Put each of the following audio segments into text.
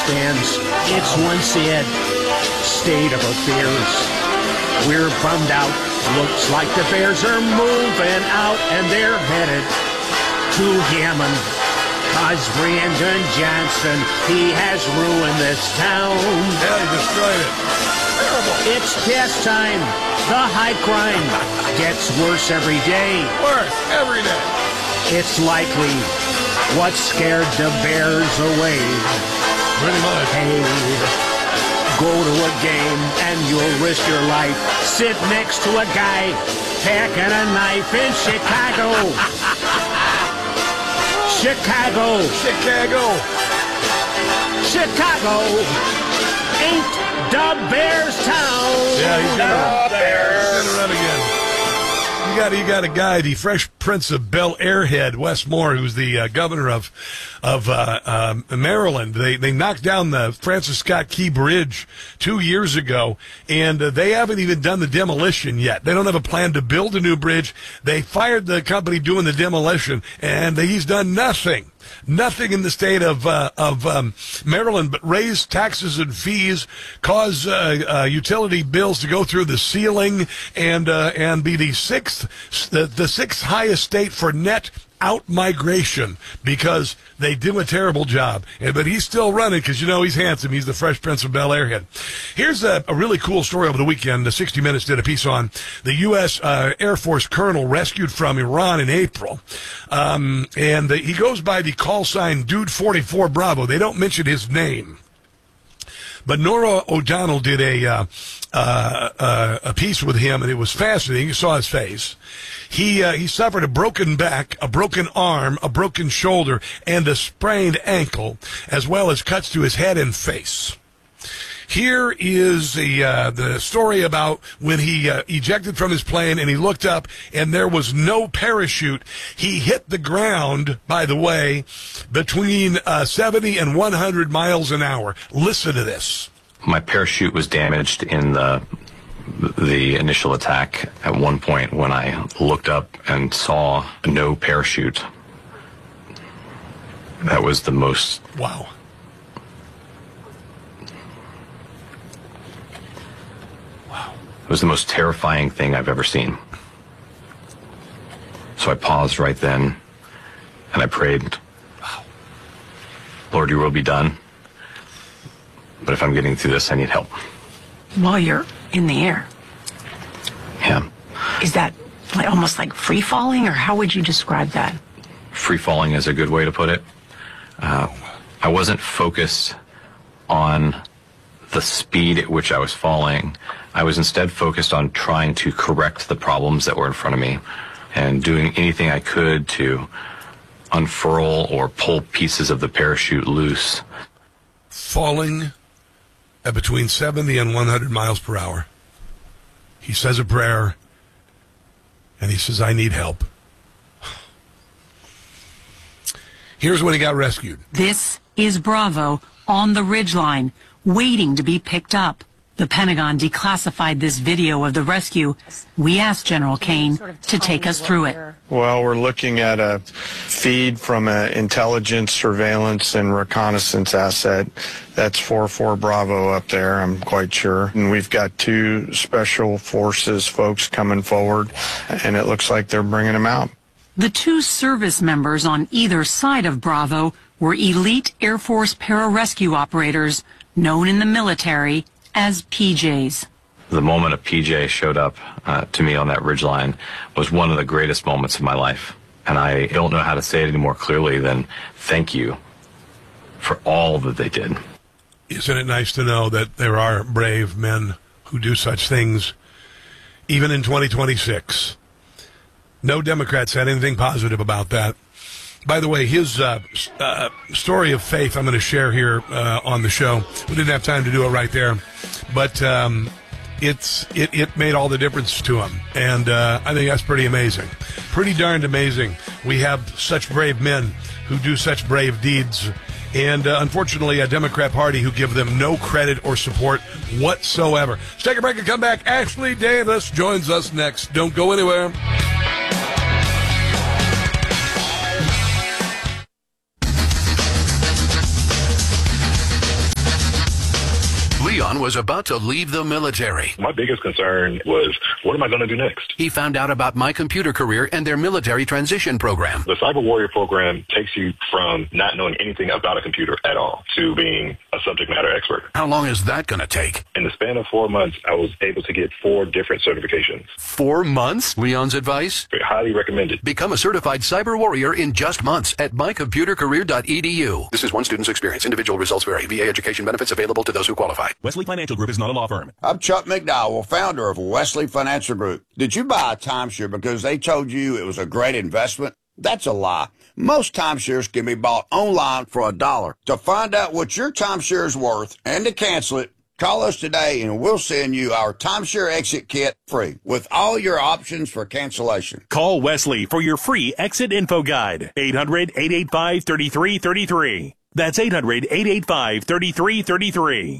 stands. It's one sad state of affairs. We're bummed out. Looks like the Bears are moving out, and they're headed to Hammond. 'Cause Brandon Johnson, he has ruined this town. Yeah, he destroyed it. Terrible. It's past time. The high crime gets worse every day. Worse every day. It's likely what scared the Bears away. Pretty much. Hey, go to a game and you'll risk your life. Sit next to a guy packing a knife in Chicago. Chicago. Chicago. Chicago ain't the Bears town. Yeah, he's gonna Bears. run again. You got a guy, the Fresh Prince of Bel Air head, Wes Moore, who's the governor of Maryland. They knocked down the Francis Scott Key Bridge 2 years ago, and they haven't even done the demolition yet. They don't have a plan to build a new bridge. They fired the company doing the demolition, and he's done nothing. Nothing in the state of Maryland but raise taxes and fees, cause utility bills to go through the ceiling, and be the sixth highest state for net out migration because they do a terrible job. But he's still running because, he's handsome. He's the Fresh Prince of Bel Air head. Here's a really cool story over the weekend. 60 Minutes did a piece on the U.S. Air Force colonel rescued from Iran in April. And he goes by the call sign Dude 44 Bravo. They don't mention his name. But Nora O'Donnell did a piece with him, and it was fascinating. You saw his face. He suffered a broken back, a broken arm, a broken shoulder, and a sprained ankle, as well as cuts to his head and face. Here is the story about when he ejected from his plane and he looked up and there was no parachute. He hit the ground, by the way, between 70 and 100 miles an hour. Listen to this. My parachute was damaged in the initial attack. At one point when I looked up and saw no parachute, that was the most... Wow. It was the most terrifying thing I've ever seen. So I paused right then, and I prayed, Lord, your will be done. But if I'm getting through this, I need help. While you're in the air. Yeah. Is that almost like free falling, or how would you describe that? Free falling is a good way to put it. I wasn't focused on the speed at which I was falling. I was instead focused on trying to correct the problems that were in front of me and doing anything I could to unfurl or pull pieces of the parachute loose. Falling at between 70 and 100 miles per hour. He says a prayer, and he says, I need help. Here's when he got rescued. This is Bravo on the ridgeline, waiting to be picked up. The Pentagon declassified this video of the rescue. We asked General Kane to take us through it. Well, we're looking at a feed from an intelligence, surveillance, and reconnaissance asset. That's 44 Bravo up there, I'm quite sure. And we've got 2 special forces folks coming forward, and it looks like they're bringing them out. The 2 service members on either side of Bravo were elite Air Force pararescue operators known in the military as PJs. The moment a PJ showed up to me on that ridgeline was one of the greatest moments of my life. And I don't know how to say it any more clearly than thank you for all that they did. Isn't it nice to know that there are brave men who do such things, even in 2026? No Democrat said anything positive about that. By the way, his story of faith I'm going to share here on the show. We didn't have time to do it right there, but it made all the difference to him, and I think that's pretty amazing. Pretty darned amazing. We have such brave men who do such brave deeds, and unfortunately a Democrat Party who give them no credit or support whatsoever. Let's take a break and come back. Ashley Davis joins us next. Don't go anywhere. Leon was about to leave the military. My biggest concern was, what am I going to do next? He found out about My Computer Career and their military transition program. The Cyber Warrior program takes you from not knowing anything about a computer at all to being a subject matter expert. How long is that going to take? In the span of 4 months, I was able to get 4 different certifications. 4 months? Leon's advice? Highly recommended. Become a certified cyber warrior in just months at mycomputercareer.edu. This is one student's experience. Individual results vary. VA education benefits available to those who qualify. Wesley Financial Group is not a law firm. I'm Chuck McDowell, founder of Wesley Financial Group. Did you buy a timeshare because they told you it was a great investment? That's a lie. Most timeshares can be bought online for $1. To find out what your timeshare is worth and to cancel it, call us today and we'll send you our timeshare exit kit free with all your options for cancellation. Call Wesley for your free exit info guide. 800-885-3333. That's 800-885-3333.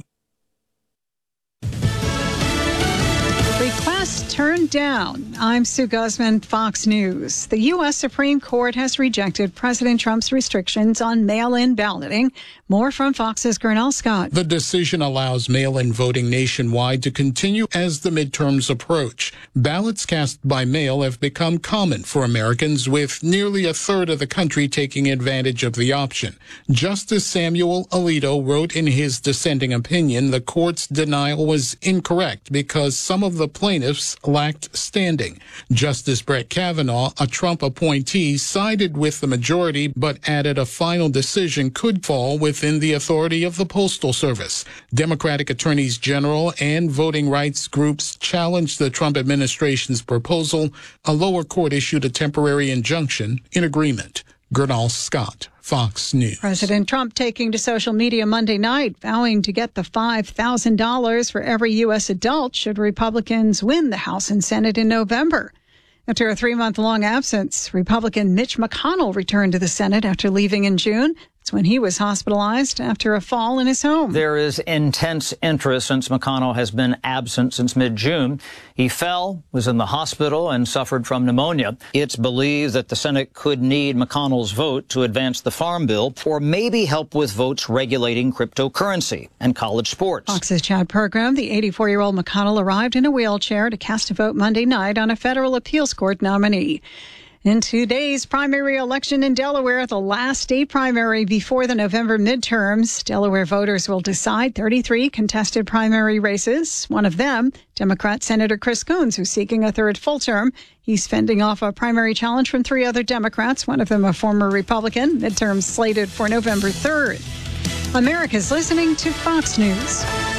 Request turned down. I'm Sue Guzman, Fox News. The U.S. Supreme Court has rejected President Trump's restrictions on mail-in balloting. More from Fox's Gernal Scott. The decision allows mail-in voting nationwide to continue as the midterms approach. Ballots cast by mail have become common for Americans, with nearly a third of the country taking advantage of the option. Justice Samuel Alito wrote in his dissenting opinion the court's denial was incorrect because some of the plaintiffs lacked standing. Justice Brett Kavanaugh, a Trump appointee, sided with the majority but added a final decision could fall within the authority of the Postal Service. Democratic attorneys general and voting rights groups challenged the Trump administration's proposal. A lower court issued a temporary injunction in agreement. Gernal Scott, Fox News. President Trump taking to social media Monday night, vowing to get the $5,000 for every U.S. adult should Republicans win the House and Senate in November. After a 3-month-long absence, Republican Mitch McConnell returned to the Senate after leaving in June. That's when he was hospitalized after a fall in his home. There is intense interest since McConnell has been absent since mid-June. He fell, was in the hospital, and suffered from pneumonia. It's believed that the Senate could need McConnell's vote to advance the Farm Bill or maybe help with votes regulating cryptocurrency and college sports. Fox's Chad program, the 84-year-old McConnell arrived in a wheelchair to cast a vote Monday night on a federal appeals court nominee. In today's primary election in Delaware, the last state primary before the November midterms, Delaware voters will decide 33 contested primary races. One of them, Democrat Senator Chris Coons, who's seeking a third full term. He's fending off a primary challenge from 3 other Democrats, one of them a former Republican. Midterms slated for November 3rd. America's listening to Fox News.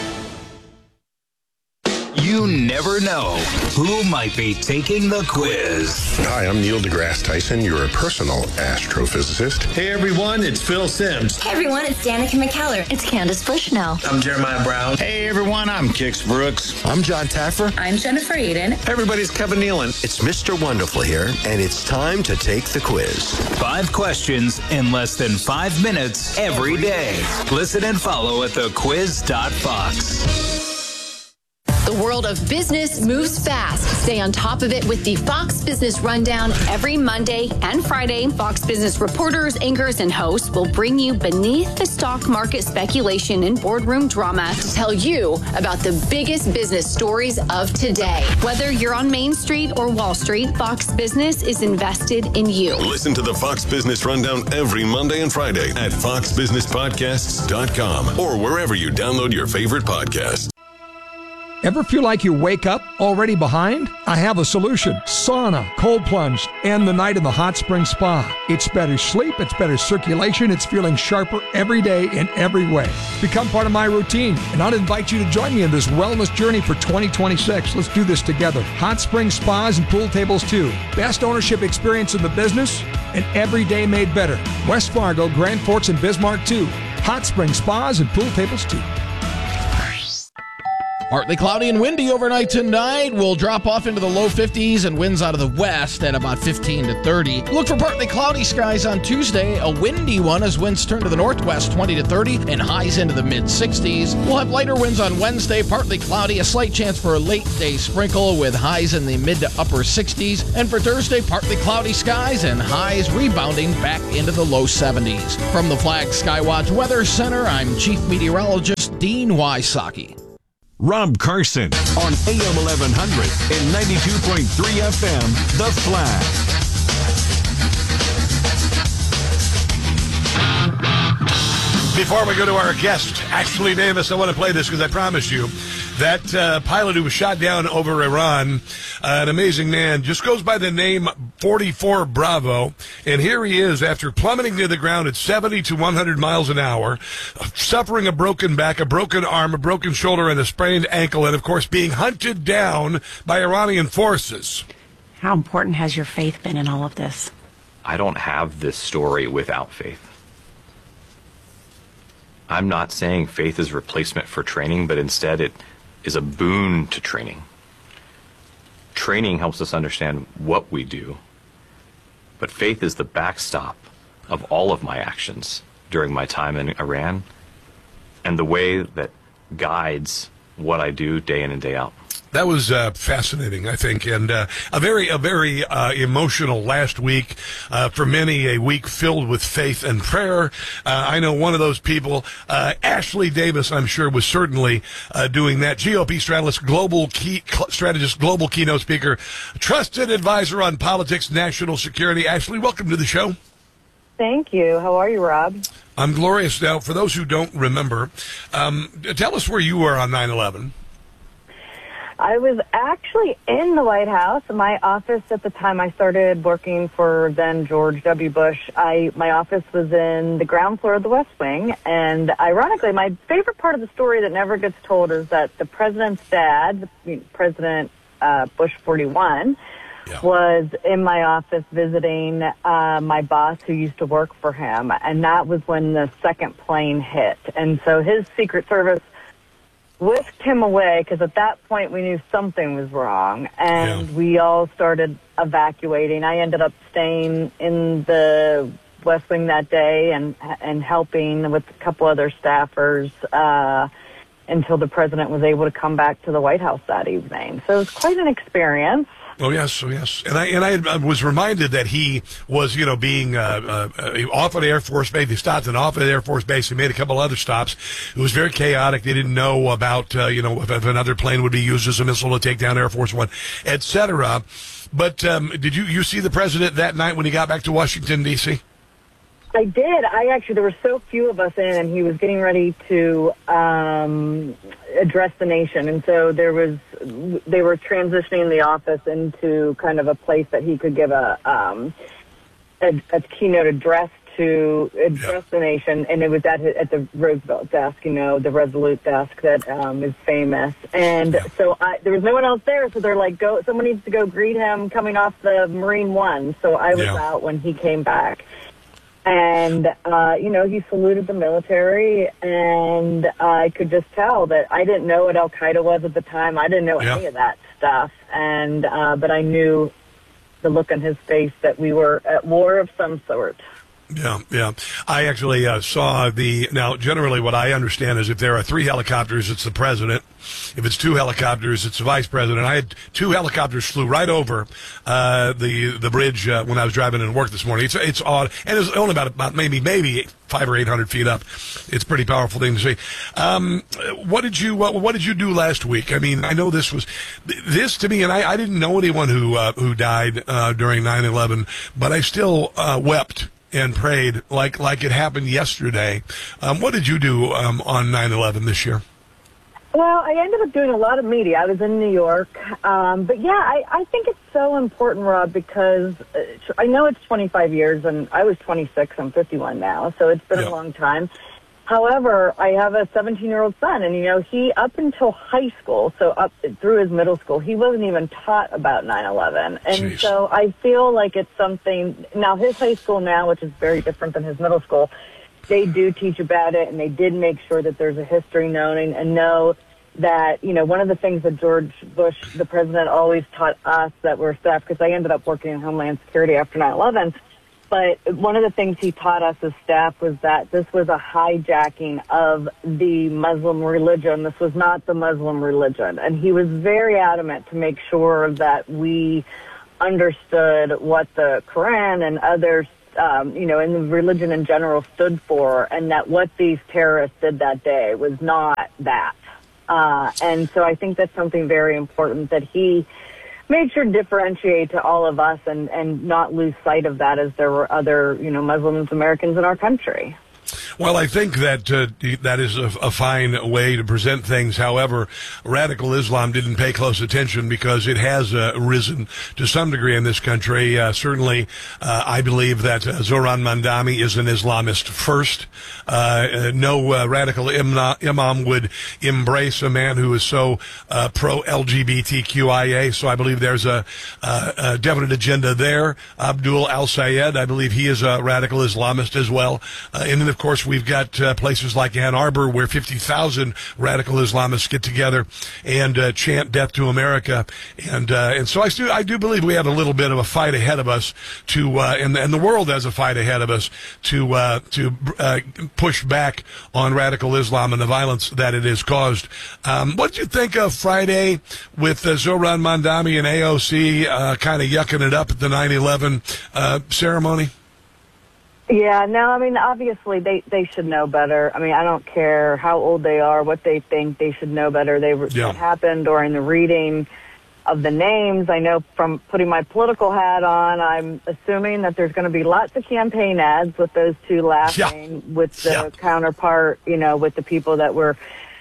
You never know who might be taking the quiz. Hi, I'm Neil deGrasse Tyson, your personal astrophysicist. Hey everyone, it's Phil Simms. Hey everyone, it's Danica McKellar. It's Candace Bushnell. I'm Jeremiah Brown. Hey everyone, I'm Kix Brooks. I'm John Taffer. I'm Jennifer Aiden. Hey everybody, it's Kevin Nealon. It's Mr. Wonderful here, and it's time to take the quiz. 5 questions in less than 5 minutes every day. Listen and follow at thequiz.fox. The world of business moves fast. Stay on top of it with the Fox Business Rundown every Monday and Friday. Fox Business reporters, anchors, and hosts will bring you beneath the stock market speculation and boardroom drama to tell you about the biggest business stories of today. Whether you're on Main Street or Wall Street, Fox Business is invested in you. Listen to the Fox Business Rundown every Monday and Friday at foxbusinesspodcasts.com or wherever you download your favorite podcasts. Ever feel like you wake up already behind? I have a solution. Sauna, cold plunge, and the night in the hot spring spa. It's better sleep, it's better circulation, it's feeling sharper every day in every way. Become part of my routine, and I'll invite you to join me in this wellness journey for 2026. Let's do this together. Hot spring spas and pool tables too. Best ownership experience in the business, and every day made better. West Fargo, Grand Forks, and Bismarck too. Hot spring spas and pool tables too. Partly cloudy and windy overnight tonight. We'll drop off into the low 50s and winds out of the west at about 15 to 30. Look for partly cloudy skies on Tuesday. A windy one as winds turn to the northwest 20 to 30 and highs into the mid-60s. We'll have lighter winds on Wednesday, partly cloudy, a slight chance for a late day sprinkle with highs in the mid to upper 60s. And for Thursday, partly cloudy skies and highs rebounding back into the low 70s. From the Flag Skywatch Weather Center, I'm Chief Meteorologist Dean Wysocki. Rob Carson on AM 1100 and 92.3 FM, The Flag. Before we go to our guest, Ashley Davis, I want to play this because I promised you that pilot who was shot down over Iran, an amazing man, just goes by the name 44 Bravo. And here he is after plummeting to the ground at 70 to 100 miles an hour, suffering a broken back, a broken arm, a broken shoulder, and a sprained ankle, and, of course, being hunted down by Iranian forces. How important has your faith been in all of this? I don't have this story without faith. I'm not saying faith is replacement for training, but instead it is a boon to training. Training helps us understand what we do, but faith is the backstop of all of my actions during my time in Iran and the way that guides what I do day in and day out. That was fascinating, I think, and a very emotional last week for many, a week filled with faith and prayer. I know one of those people, Ashley Davis, I'm sure, was certainly doing that. GOP strategist, global keynote speaker, trusted advisor on politics, national security. Ashley, welcome to the show. Thank you. How are you, Rob? I'm glorious. Now, for those who don't remember, tell us where you were on 9/11. I was actually in the White House. My office at the time I started working for then George W. Bush, my office was in the ground floor of the West Wing. And ironically, my favorite part of the story that never gets told is that the president's dad, President Bush 41, was in my office visiting my boss who used to work for him. And that was when the second plane hit. And so his Secret Service whisked him away because at that point we knew something was wrong, and we all started evacuating. I ended up staying in the West Wing that day and helping with a couple other staffers until the president was able to come back to the White House that evening. So it was quite an experience. Oh yes. And I was reminded that he was, being off at Air Force Base. He stopped off at Air Force Base. He made a couple other stops. It was very chaotic. They didn't know about, if another plane would be used as a missile to take down Air Force One, etc. But did you see the president that night when he got back to Washington, D.C.? I did. There were so few of us in, and he was getting ready to address the nation. And so they were transitioning the office into kind of a place that he could give a keynote address to address the nation. And it was at the Roosevelt desk, the Resolute desk that is famous. And so there was no one else there. So they're like, someone needs to go greet him coming off the Marine One. So I was out when he came back. And, he saluted the military, and I could just tell that I didn't know what Al-Qaeda was at the time. I didn't know any of that stuff. And, but I knew the look on his face that we were at war of some sort. Yeah. I actually saw now generally what I understand is if there are 3 helicopters, it's the president. If it's 2 helicopters, it's the vice president. I had 2 helicopters flew right over the bridge when I was driving into work this morning. It's odd, and it's only about maybe 500 or 800 feet up. It's a pretty powerful thing to see. What did you do last week? I mean, I know this to me, and I didn't know anyone who died during 9/11, but I still wept and prayed like it happened yesterday. What did you do on 9/11 this year? Well, I ended up doing a lot of media. I was in New York. But yeah, I think it's so important, Rob, because I know it's 25 years, and I was 26. I'm 51 now, so it's been a long time. However, I have a 17-year-old son, and, he, up until high school, so up through his middle school, he wasn't even taught about 9/11. And so I feel like it's something, now his high school now, which is very different than his middle school, they do teach about it, and they did make sure that there's a history known and know that, one of the things that George Bush, the president, always taught us that were staff, because I ended up working in Homeland Security after 9/11, but one of the things he taught us as staff was that this was a hijacking of the Muslim religion. This was not the Muslim religion. And he was very adamant to make sure that we understood what the Quran and others, and the religion in general stood for, and that what these terrorists did that day was not that. And so I think that's something very important that he made sure to differentiate to all of us and not lose sight of that as there were other, Muslim Americans in our country. Well, I think that that is a fine way to present things. However, radical Islam didn't pay close attention because it has risen to some degree in this country. Certainly, I believe that Zohran Mamdani is an Islamist first. No radical imam would embrace a man who is so pro-LGBTQIA. So I believe there's a definite agenda there. Abdul al-Sayed, I believe he is a radical Islamist as well. And then, of course, we've got places like Ann Arbor where 50,000 radical Islamists get together and chant "Death to America," and so I do believe we have a little bit of a fight ahead of us to, and the world has a fight ahead of us to push back on radical Islam and the violence that it has caused. What did you think of Friday with Zohran Mamdani and AOC kind of yucking it up at the 9/11 ceremony? Yeah, no, I mean, obviously they should know better. I mean, I don't care how old they are, what they think, they should know better. It happened during the reading of the names. I know from putting my political hat on, I'm assuming that there's going to be lots of campaign ads with those two laughing with the counterpart, with the people that were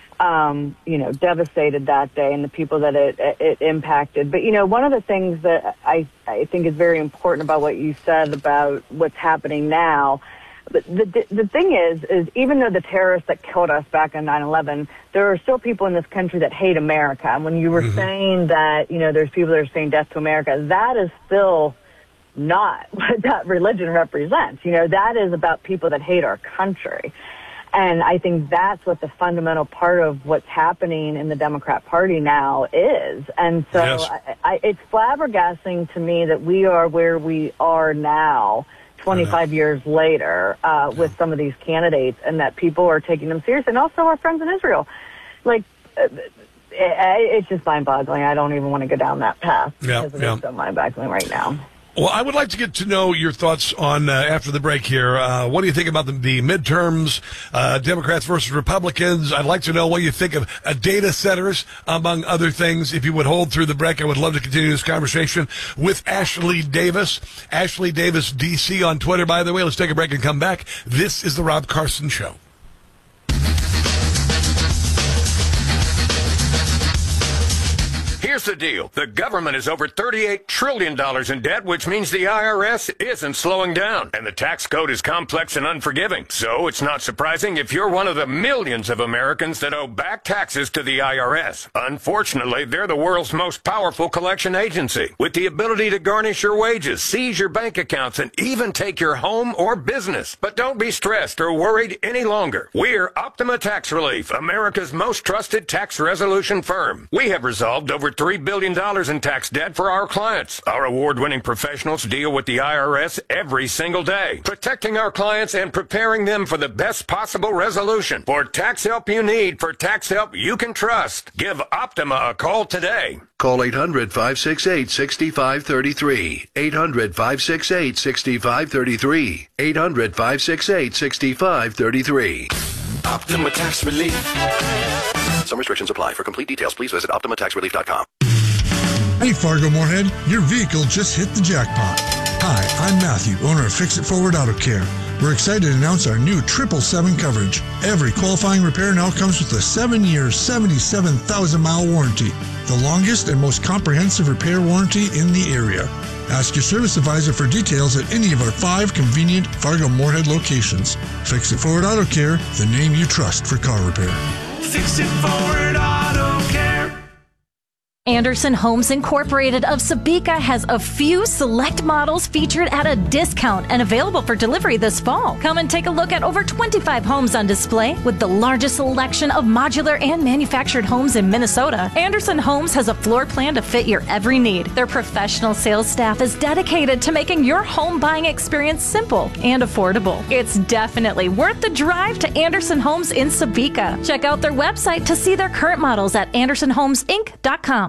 devastated that day and the people that it impacted. But, one of the things that I think is very important about what you said about what's happening now, the thing is even though the terrorists that killed us back on 9/11, there are still people in this country that hate America. And when you were saying that, there's people that are saying "Death to America," that is still not what that religion represents. That is about people that hate our country. And I think that's what the fundamental part of what's happening in the Democrat Party now is. And so it's flabbergasting to me that we are where we are now, 25 years later, with some of these candidates, and that people are taking them seriously. And also our friends in Israel. It's just mind-boggling. I don't even want to go down that path because it's so mind-boggling right now. Well, I would like to get to know your thoughts on, after the break here, what do you think about the midterms, Democrats versus Republicans? I'd like to know what you think of data centers, among other things. If you would hold through the break, I would love to continue this conversation with Ashley Davis. Ashley Davis, DC on Twitter, by the way. Let's take a break and come back. This is the Rob Carson Show. Here's the deal. The government is over $38 trillion in debt, which means the IRS isn't slowing down. And the tax code is complex and unforgiving. So it's not surprising if you're one of the millions of Americans that owe back taxes to the IRS. Unfortunately, they're the world's most powerful collection agency, with the ability to garnish your wages, seize your bank accounts, and even take your home or business. But don't be stressed or worried any longer. We're Optima Tax Relief, America's most trusted tax resolution firm. We have resolved over $3 billion in tax debt for our clients. Our award-winning professionals deal with the IRS every single day, protecting our clients and preparing them for the best possible resolution. For tax help you need, for tax help you can trust, give Optima a call today. Call 800-568-6533. 800-568-6533. 800-568-6533. Optima Tax Relief. Some restrictions apply. For complete details, please visit OptimaTaxRelief.com. Hey, Fargo Moorhead, your vehicle just hit the jackpot. Hi, I'm Matthew, owner of Fix It Forward Auto Care. We're excited to announce our new 777 coverage. Every qualifying repair now comes with a 7-year, 77,000-mile warranty, the longest and most comprehensive repair warranty in the area. Ask your service advisor for details at any of our 5 convenient Fargo Moorhead locations. Fix It Forward Auto Care, the name you trust for car repair. Fix It Forward Auto Care. Anderson Homes Incorporated of Sabika has a few select models featured at a discount and available for delivery this fall. Come and take a look at over 25 homes on display with the largest selection of modular and manufactured homes in Minnesota. Anderson Homes has a floor plan to fit your every need. Their professional sales staff is dedicated to making your home buying experience simple and affordable. It's definitely worth the drive to Anderson Homes in Sabika. Check out their website to see their current models at AndersonHomesInc.com.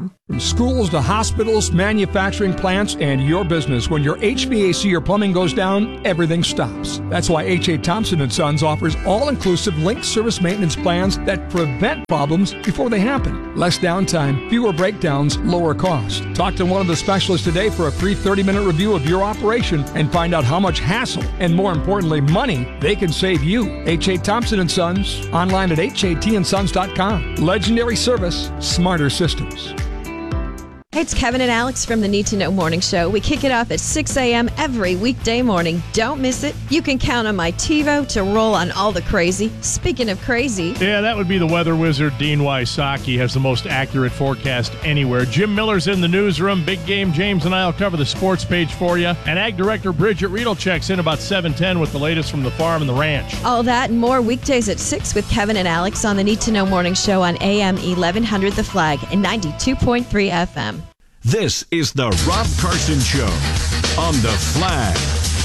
HHTownSendTrip.com. From schools to hospitals, manufacturing plants, and your business, when your HVAC or plumbing goes down, everything stops. That's why H.A. Thompson & Sons offers all-inclusive linked service maintenance plans that prevent problems before they happen. Less downtime, fewer breakdowns, lower cost. Talk to one of the specialists today for a free 30-minute review of your operation and find out how much hassle and, more importantly, money they can save you. H.A. Thompson & Sons, online at HATandsons.com. Legendary service, smarter systems. Hey, it's Kevin and Alex from the Need to Know Morning Show. We kick it off at 6 a.m. every weekday morning. Don't miss it. You can count on my TiVo to roll on all the crazy. Speaking of crazy. Yeah, that would be the weather wizard, Dean Wysocki, has the most accurate forecast anywhere. Jim Miller's in the newsroom. Big Game James and I will cover the sports page for you. And Ag Director Bridget Riedel checks in about 7:10 with the latest from the farm and the ranch. All that and more weekdays at 6 with Kevin and Alex on the Need to Know Morning Show on AM 1100 The Flag and 92.3 FM. This is the Rob Carson Show on The Flag.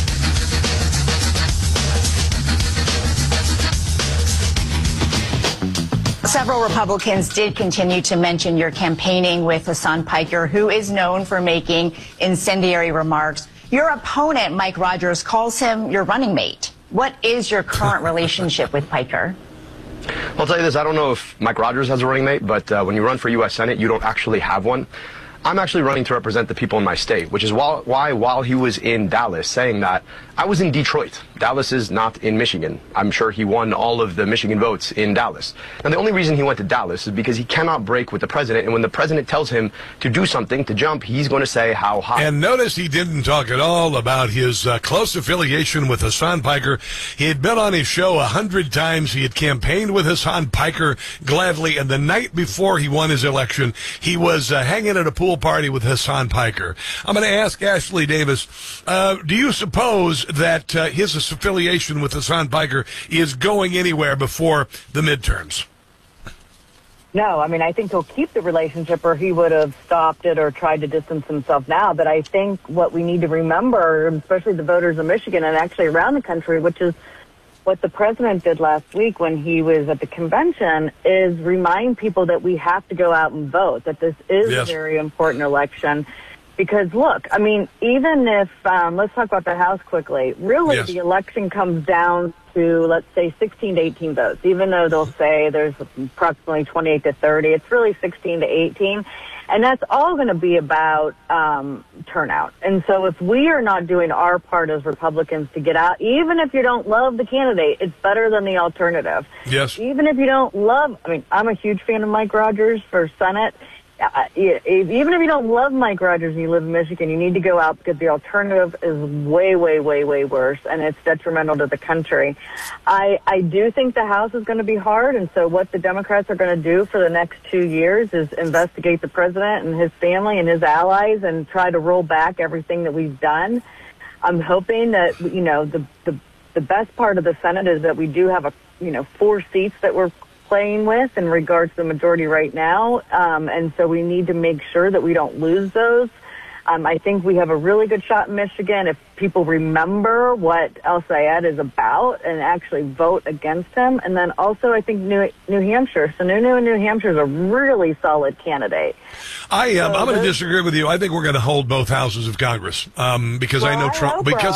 Several Republicans did continue to mention your campaigning with Hasan Piker, who is known for making incendiary remarks. Your opponent, Mike Rogers, calls him your running mate. What is your current relationship with Piker? I'll tell you this, I don't know if Mike Rogers has a running mate, but when you run for U.S. Senate, you don't actually have one. I'm actually running to represent the people in my state, which is why while he was in Dallas saying that, I was in Detroit. Dallas is not in Michigan. I'm sure he won all of the Michigan votes in Dallas. Now, the only reason he went to Dallas is because he cannot break with the president, and when the president tells him to do something, to jump, he's going to say how high. And notice he didn't talk at all about his close affiliation with Hasan Piker. He had been on his show 100 times. He had campaigned with Hasan Piker gladly, and the night before he won his election, he was hanging at a pool party with Hasan Piker. I'm going to ask Ashley Davis, do you suppose that his affiliation with Hasan Piker is going anywhere before the midterms? No, I mean, I think he'll keep the relationship, or he would have stopped it or tried to distance himself now. But I think what we need to remember, especially the voters of Michigan and actually around the country, which is what the president did last week when he was at the convention, is remind people that we have to go out and vote, that this is a very important election. Because, look, I mean, even if, let's talk about the House quickly. Really, the election comes down to, let's say, 16 to 18 votes. Even though they'll say there's approximately 28 to 30, it's really 16 to 18. And that's all going to be about turnout. And so if we are not doing our part as Republicans to get out, even if you don't love the candidate, it's better than the alternative. Yes. Even if you don't love, I mean, I'm a huge fan of Mike Rogers for Senate. Even if you don't love Mike Rogers and you live in Michigan, you need to go out because the alternative is way, way, way, way worse, and it's detrimental to the country. I do think the House is going to be hard, and so what the Democrats are going to do for the next 2 years is investigate the president and his family and his allies and try to roll back everything that we've done. I'm hoping that, you know, the best part of the Senate is that we do have 4 seats that we're playing with in regards to the majority right now, and so we need to make sure that we don't lose those. I think we have a really good shot in Michigan if people remember what El Sayed is about and actually vote against him. And then also I think New Hampshire. Sununu in New Hampshire is a really solid candidate. I'm going to disagree with you. I think we're going to hold both houses of Congress because I know Trump. Because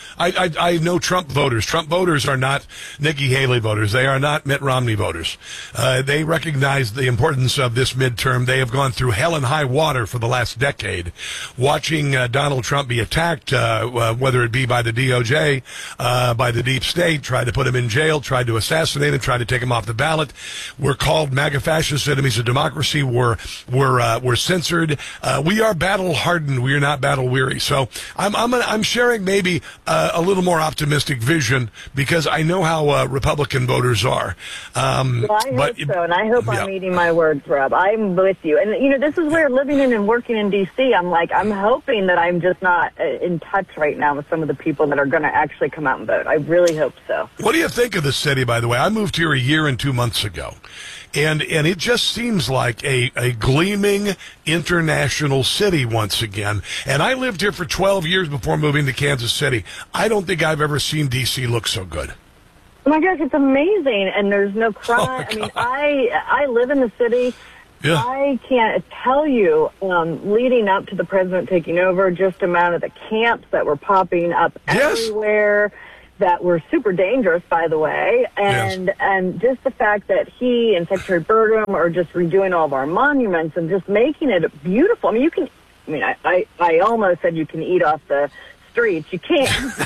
I know Trump voters. Trump voters are not Nikki Haley voters. They are not Mitt Romney voters. They recognize the importance of this midterm. They have gone through hell and high water for the last decade, watching Donald Trump be attacked, whether it be by the DOJ, by the deep state, tried to put him in jail, tried to assassinate him, tried to take him off the ballot. We're called MAGA fascists, enemies of democracy. We're censored. We are battle hardened. We are not battle weary. So I'm sharing maybe a little more optimistic vision because I know how Republican voters are. Well, I hope so, and I hope I'm eating my words, Rob. I'm with you. And, you know, this is where living in and working in D.C., I'm hoping that I'm just not in touch right now with some of the people that are going to actually come out and vote. I really hope so. What do you think of the city, by the way? I moved here 1 year and 2 months ago. And it just seems like a gleaming international city once again. And I lived here for 12 years before moving to Kansas City. I don't think I've ever seen D.C. look so good. Oh, my gosh, it's amazing. And there's no crime. I mean, I live in the city. Yeah. I can't tell you, leading up to the president taking over, just the amount of the camps that were popping up everywhere that were super dangerous, by the way, and just the fact that he and Secretary Burgum are just redoing all of our monuments and just making it beautiful. I mean, I almost said you can eat off the streets. You can't.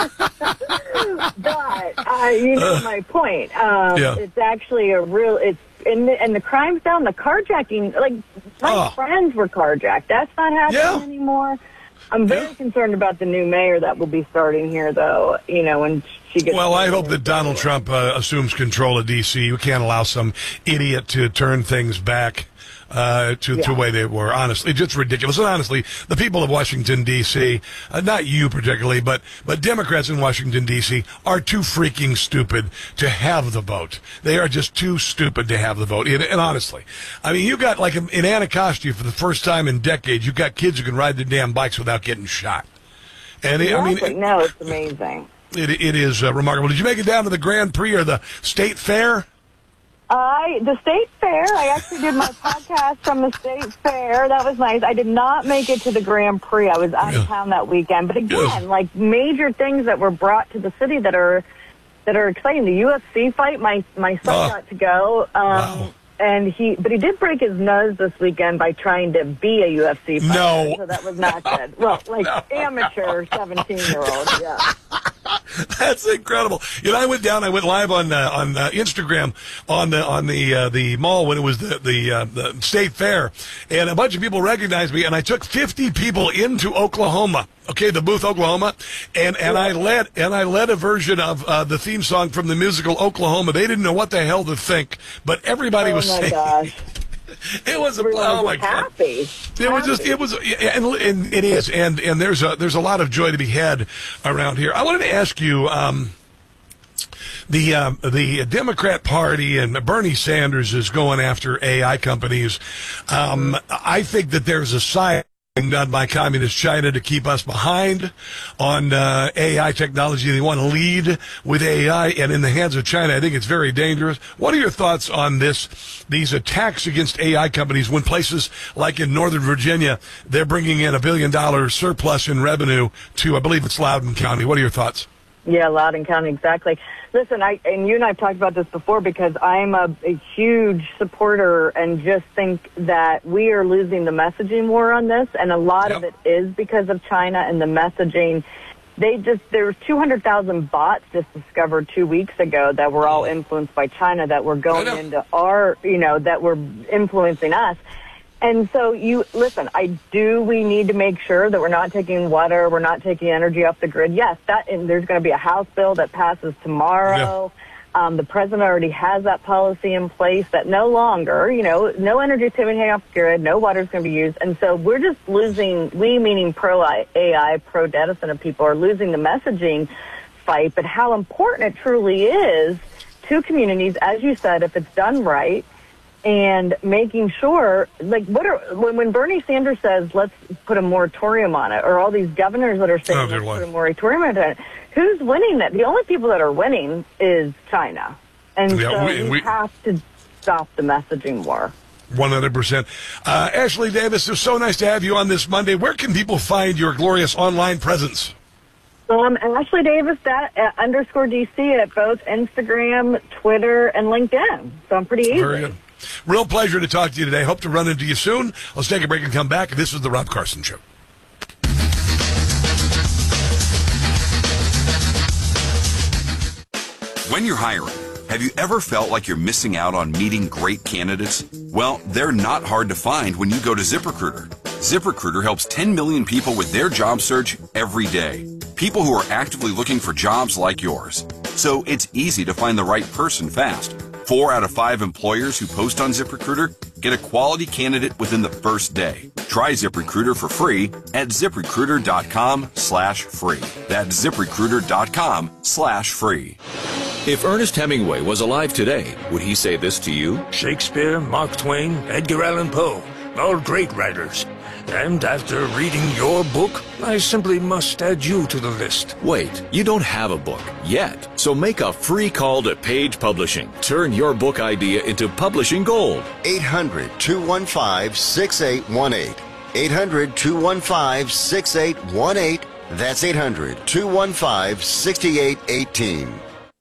But you know my point. It's actually and the crime's down. The carjacking, like my friends were carjacked. That's not happening anymore. I'm very concerned about the new mayor that will be starting here, though. You know, when she gets. Well, I hope that Donald Trump assumes control of D.C. You can't allow some idiot to turn things back to the way they were. Honestly, just ridiculous. And honestly, the people of Washington, D.C., not you particularly, but Democrats in Washington, D.C., are too freaking stupid to have the vote. They are just too stupid to have the vote. And honestly, I mean, you got, like, in Anacostia, for the first time in decades, you've got kids who can ride their damn bikes without getting shot. And no, it's amazing. It is remarkable. Did you make it down to the Grand Prix or the State Fair? The State Fair, I actually did my podcast from the State Fair. That was nice. I did not make it to the Grand Prix. I was out of town that weekend. But again, like major things that were brought to the city that are exciting. The UFC fight, my son got to go. And he did break his nose this weekend by trying to be a UFC fighter. No. So that was not good. Well, amateur 17-year-old, yeah. That's incredible. You know, I went live on Instagram on the mall when it was the State Fair, and a bunch of people recognized me, and I took 50 people into Oklahoma. Okay, the booth, Oklahoma, and I led a version of the theme song from the musical Oklahoma. They didn't know what the hell to think, but everybody was saying. Gosh. It was oh my god! It is, and there's a lot of joy to be had around here. I wanted to ask you, the Democrat Party and Bernie Sanders is going after AI companies. I think that there's a side done by communist China to keep us behind on AI technology. They want to lead with AI, and in the hands of China, I think it's very dangerous. What are your thoughts on these attacks against AI companies when places like in Northern Virginia, they're bringing in $1 billion surplus in revenue to, I believe it's Loudoun County. What are your thoughts? Yeah, Loudoun County, exactly. Listen, and you and I have talked about this before because I'm a huge supporter and just think that we are losing the messaging war on this, and a lot of it is because of China and the messaging. There was 200,000 bots just discovered 2 weeks ago that were all influenced by China that were going into that were influencing us. And so we need to make sure that we're not taking water, we're not taking energy off the grid. Yes, and there's going to be a House bill that passes tomorrow. Yeah. The president already has that policy in place that no longer, no energy is taken off the grid, no water is going to be used. And so we're just losing, we meaning pro-AI, pro-data center people are losing the messaging fight, but how important it truly is to communities, as you said, if it's done right. And making sure, when Bernie Sanders says, let's put a moratorium on it, or all these governors that are saying, let's put a moratorium on it, who's winning that? The only people that are winning is China. And we have to stop the messaging war. 100%. Ashley Davis, it's so nice to have you on this Monday. Where can people find your glorious online presence? Ashley Davis _DC at both Instagram, Twitter, and LinkedIn. So I'm pretty easy. Very good. Real pleasure to talk to you today. Hope to run into you soon. Let's take a break and come back. This is the Rob Carson Show. When you're hiring, have you ever felt like you're missing out on meeting great candidates? Well, they're not hard to find when you go to ZipRecruiter. ZipRecruiter helps 10 million people with their job search every day. People who are actively looking for jobs like yours. So it's easy to find the right person fast. 4 out of 5 employers who post on ZipRecruiter get a quality candidate within the first day. Try ZipRecruiter for free at ZipRecruiter.com/free. That's ZipRecruiter.com/free. If Ernest Hemingway was alive today, would he say this to you? Shakespeare, Mark Twain, Edgar Allan Poe, all great writers. And after reading your book, I simply must add you to the list. Wait, you don't have a book yet. So make a free call to Page Publishing. Turn your book idea into publishing gold. 800-215-6818. 800-215-6818. That's 800-215-6818.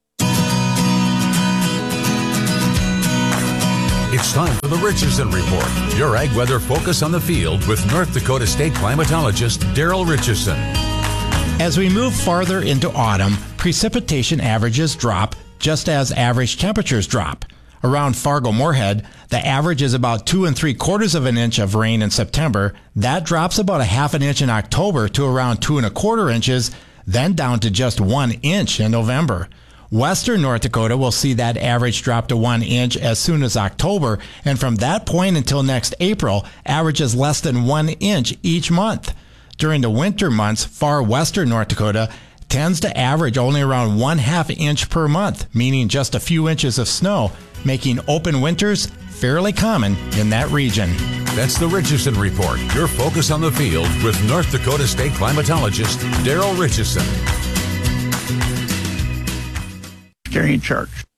It's time for the Richardson Report, your ag weather focus on the field with North Dakota State climatologist Daryl Richardson. As we move farther into autumn, precipitation averages drop just as average temperatures drop. Around Fargo-Moorhead, the average is about 2 3/4 inches of rain in September. That drops about a 1/2 inch in October to around 2 1/4 inches, then down to just 1 inch in November. Western North Dakota will see that average drop to 1 inch as soon as October, and from that point until next April, averages less than 1 inch each month. During the winter months, far western North Dakota tends to average only around 1/2 inch per month, meaning just a few inches of snow, making open winters fairly common in that region. That's the Richardson Report, your focus on the field with North Dakota State climatologist Daryl Richardson. Carrying church.